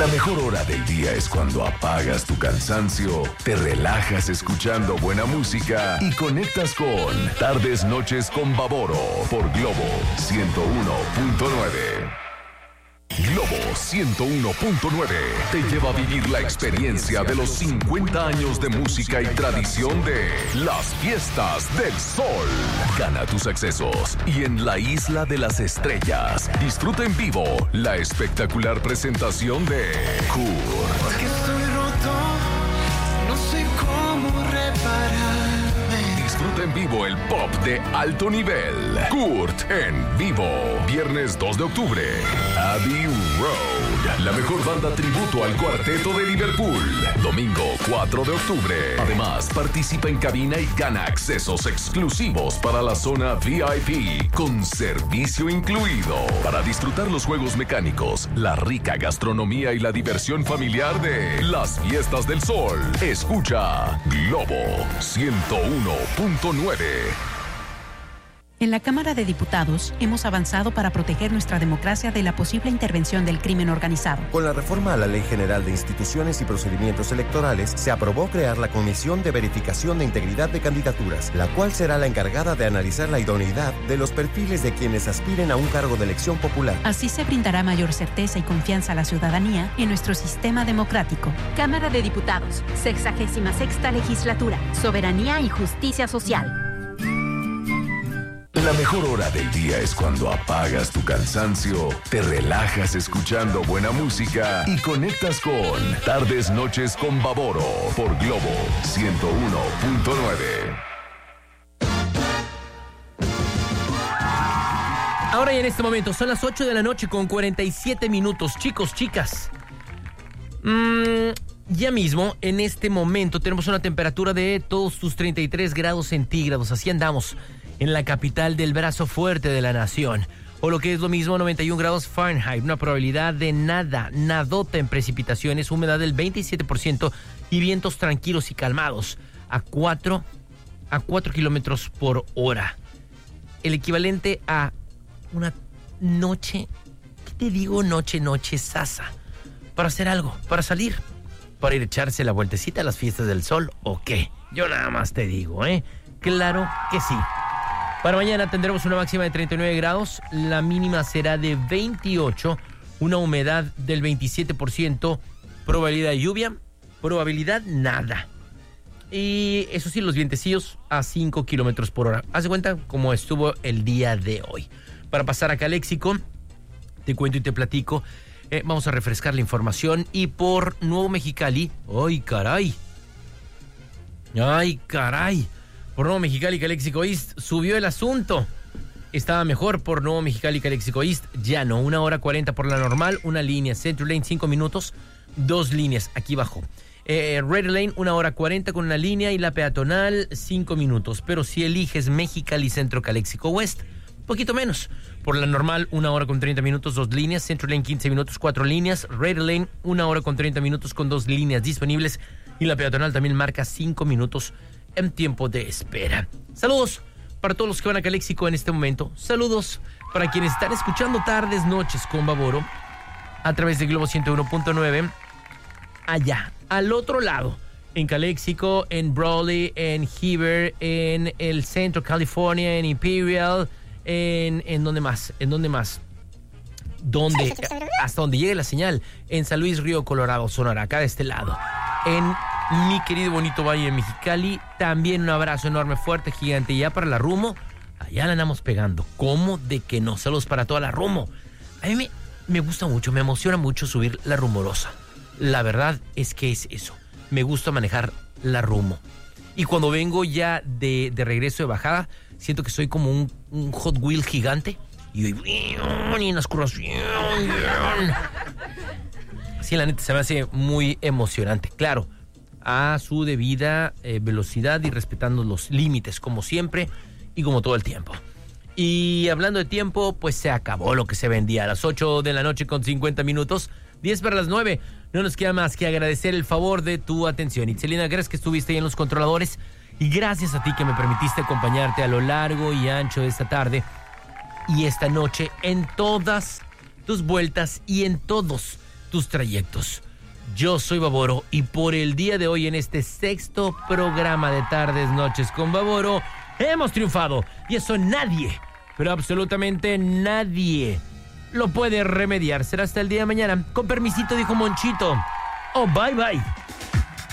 La mejor hora del día es cuando apagas tu cansancio, te relajas escuchando buena música y conectas con Tardes Noches con Baboro por Globo 101.9. Globo 101.9 te lleva a vivir la experiencia de los 50 años de música y tradición de las Fiestas del Sol. Gana tus accesos y en la Isla de las Estrellas disfruta en vivo la espectacular presentación de Kurt. Porque estoy roto, no sé cómo repararme. Disfruta en vivo el pop de alto nivel. Kurt en vivo. Viernes 2 de octubre. Abbey Road. La mejor banda tributo al Cuarteto de Liverpool. Domingo 4 de octubre. Además, participa en cabina y gana accesos exclusivos para la zona VIP con servicio incluido. Para disfrutar los juegos mecánicos, la rica gastronomía y la diversión familiar de las Fiestas del Sol. Escucha Globo 101.9. En la Cámara de Diputados hemos avanzado para proteger nuestra democracia de la posible intervención del crimen organizado. Con la reforma a la Ley General de Instituciones y Procedimientos Electorales, se aprobó crear la Comisión de Verificación de Integridad de Candidaturas, la cual será la encargada de analizar la idoneidad de los perfiles de quienes aspiren a un cargo de elección popular. Así se brindará mayor certeza y confianza a la ciudadanía en nuestro sistema democrático. Cámara de Diputados, 66ª Legislatura, Soberanía y Justicia Social. La mejor hora del día es cuando apagas tu cansancio, te relajas escuchando buena música y conectas con Tardes Noches con Baboro por Globo 101.9. Ahora y en este momento son las 8 de la noche con 47 minutos. Chicos, chicas. Ya mismo, en este momento, tenemos una temperatura de todos tus 33 grados centígrados. Así andamos en la capital del brazo fuerte de la nación. O lo que es lo mismo, 91 grados Fahrenheit. Una probabilidad de nadota en precipitaciones, humedad del 27% y vientos tranquilos y calmados a 4 kilómetros por hora. El equivalente a una noche, ¿qué te digo? Noche sasa. Para hacer algo, para salir, para ir a echarse la vueltecita a las Fiestas del Sol, ¿o qué? Yo nada más te digo, ¿eh? Claro que sí. Para mañana tendremos una máxima de 39 grados, la mínima será de 28, una humedad del 27%, probabilidad de lluvia, probabilidad nada. Y eso sí, los vientecillos a 5 kilómetros por hora. Haz de cuenta cómo estuvo el día de hoy. Para pasar acá al léxico, te cuento y te platico. Vamos a refrescar la información. Y por Nuevo Mexicali, ¡ay, caray! ¡Ay, caray! Por Nuevo Mexicali, Calexico East subió el asunto. Estaba mejor por Nuevo Mexicali, Calexico East. Ya no, 1 hora 40 por la normal, una línea. Central Lane, 5 minutos, 2 líneas. Aquí bajo. Red Lane, 1 hora 40 con una línea y la peatonal, 5 minutos. Pero si eliges Mexicali Centro Calexico West, poquito menos. Por la normal, 1 hora con 30 minutos, 2 líneas. Central Lane, 15 minutos, 4 líneas. Red Lane, 1 hora con 30 minutos con 2 líneas disponibles. Y la peatonal también marca 5 minutos en tiempo de espera. Saludos para todos los que van a Calexico en este momento. Saludos para quienes están escuchando Tardes Noches con Baboro a través de Globo 101.9. Allá, al otro lado, en Calexico, en Brawley, en Heber, en el centro California, en Imperial, en ¿dónde más? ¿En dónde más? ¿Dónde? Hasta donde llegue la señal. En San Luis Río Colorado, Sonora, acá de este lado. En mi querido bonito Valle de Mexicali, también un abrazo enorme, fuerte, gigante. Y ya para la Rumo, allá la andamos pegando. ¿Cómo de que no? Saludos para toda la Rumo. A mí me gusta mucho, me emociona mucho subir la Rumorosa. La verdad es que es eso. Me gusta manejar la Rumo. Y cuando vengo ya de regreso de bajada, siento que soy como un Hot Wheel gigante. Y en las curvas. Sí, la neta se me hace muy emocionante. Claro, a su debida velocidad y respetando los límites, como siempre y como todo el tiempo. Y hablando de tiempo, pues se acabó lo que se vendía a las 8 de la noche con 50 minutos, 10 para las 9. No nos queda más que agradecer el favor de tu atención. Itzelina, gracias que estuviste ahí en los controladores y gracias a ti que me permitiste acompañarte a lo largo y ancho de esta tarde y esta noche en todas tus vueltas y en todos tus trayectos. Yo soy Baboro y por el día de hoy en este 6º programa de Tardes Noches con Baboro hemos triunfado y eso nadie, pero absolutamente nadie lo puede remediar. Será hasta el día de mañana. Con permisito, dijo Monchito. Oh, bye bye.